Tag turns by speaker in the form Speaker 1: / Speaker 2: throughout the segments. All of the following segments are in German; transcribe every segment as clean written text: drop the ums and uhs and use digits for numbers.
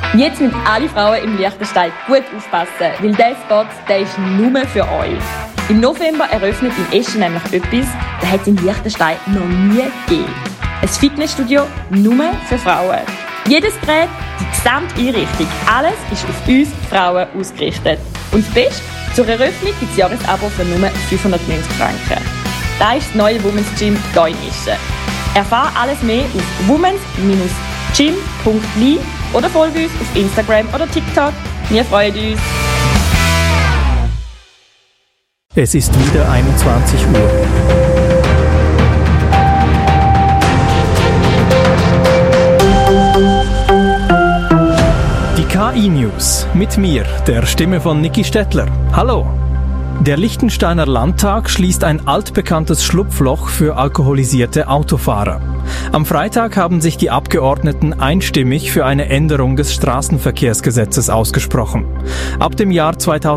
Speaker 1: Jetzt müssen alle Frauen im Liechtenstein gut aufpassen, weil dieser Spot, der ist nur für euch. Im November eröffnet in Eschen nämlich etwas, das hat es in Liechtenstein noch nie gegeben. Ein Fitnessstudio nur für Frauen. Jedes Gerät, die gesamte Einrichtung, alles ist auf uns Frauen ausgerichtet. Und das Beste, zur Eröffnung gibt es Jahresabo für nur 590 Franken. Das ist das neue Women's Gym hier in Eschen. Erfahre alles mehr auf womens-gym.li oder folge uns auf Instagram oder TikTok. Wir freuen uns.
Speaker 2: Es ist wieder 21 Uhr. Die KI-News mit mir, der Stimme von Niki Stettler. Hallo! Der Liechtensteiner Landtag schließt ein altbekanntes Schlupfloch für alkoholisierte Autofahrer. Am Freitag haben sich die Abgeordneten einstimmig für eine Änderung des Straßenverkehrsgesetzes ausgesprochen. Ab dem Jahr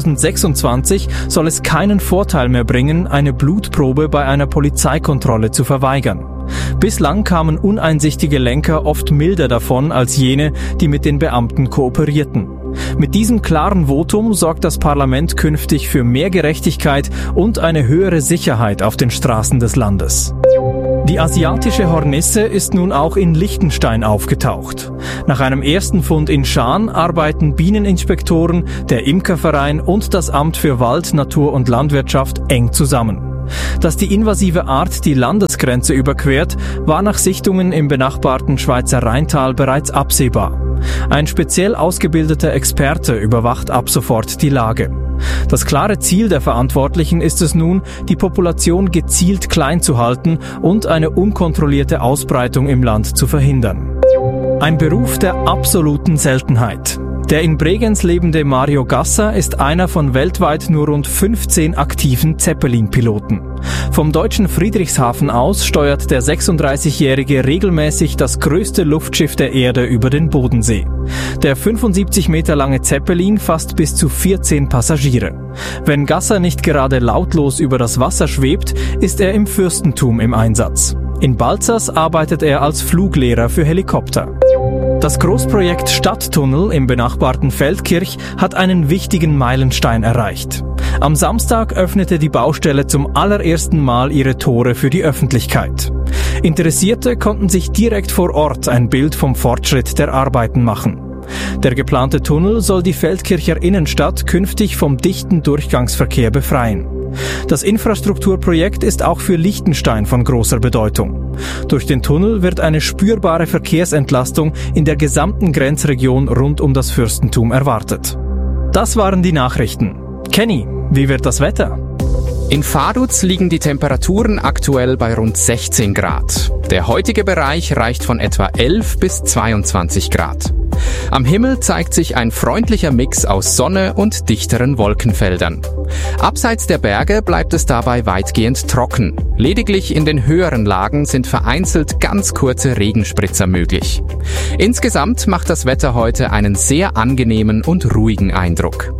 Speaker 2: 2026 soll es keinen Vorteil mehr bringen, eine Blutprobe bei einer Polizeikontrolle zu verweigern. Bislang kamen uneinsichtige Lenker oft milder davon als jene, die mit den Beamten kooperierten. Mit diesem klaren Votum sorgt das Parlament künftig für mehr Gerechtigkeit und eine höhere Sicherheit auf den Straßen des Landes. Die asiatische Hornisse ist nun auch in Liechtenstein aufgetaucht. Nach einem ersten Fund in Schaan arbeiten Bieneninspektoren, der Imkerverein und das Amt für Wald, Natur und Landwirtschaft eng zusammen. Dass die invasive Art die Landesgrenze überquert, war nach Sichtungen im benachbarten Schweizer Rheintal bereits absehbar. Ein speziell ausgebildeter Experte überwacht ab sofort die Lage. Das klare Ziel der Verantwortlichen ist es nun, die Population gezielt klein zu halten und eine unkontrollierte Ausbreitung im Land zu verhindern. Ein Beruf der absoluten Seltenheit. Der in Bregenz lebende Mario Gasser ist einer von weltweit nur rund 15 aktiven Zeppelin-Piloten. Vom deutschen Friedrichshafen aus steuert der 36-Jährige regelmäßig das größte Luftschiff der Erde über den Bodensee. Der 75 Meter lange Zeppelin fasst bis zu 14 Passagiere. Wenn Gasser nicht gerade lautlos über das Wasser schwebt, ist er im Fürstentum im Einsatz. In Balzers arbeitet er als Fluglehrer für Helikopter. Das Großprojekt Stadttunnel im benachbarten Feldkirch hat einen wichtigen Meilenstein erreicht. Am Samstag öffnete die Baustelle zum allerersten Mal ihre Tore für die Öffentlichkeit. Interessierte konnten sich direkt vor Ort ein Bild vom Fortschritt der Arbeiten machen. Der geplante Tunnel soll die Feldkircher Innenstadt künftig vom dichten Durchgangsverkehr befreien. Das Infrastrukturprojekt ist auch für Liechtenstein von großer Bedeutung. Durch den Tunnel wird eine spürbare Verkehrsentlastung in der gesamten Grenzregion rund um das Fürstentum erwartet. Das waren die Nachrichten. Kenny, wie wird das Wetter?
Speaker 3: In Vaduz liegen die Temperaturen aktuell bei rund 16 Grad. Der heutige Bereich reicht von etwa 11 bis 22 Grad. Am Himmel zeigt sich ein freundlicher Mix aus Sonne und dichteren Wolkenfeldern. Abseits der Berge bleibt es dabei weitgehend trocken. Lediglich in den höheren Lagen sind vereinzelt ganz kurze Regenspritzer möglich. Insgesamt macht das Wetter heute einen sehr angenehmen und ruhigen Eindruck.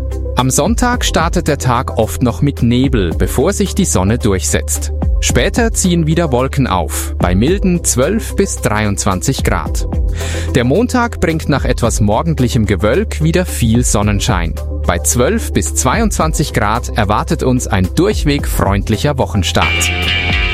Speaker 3: Am Sonntag startet der Tag oft noch mit Nebel, bevor sich die Sonne durchsetzt. Später ziehen wieder Wolken auf, bei milden 12 bis 23 Grad. Der Montag bringt nach etwas morgendlichem Gewölk wieder viel Sonnenschein. Bei 12 bis 22 Grad erwartet uns ein durchweg freundlicher Wochenstart.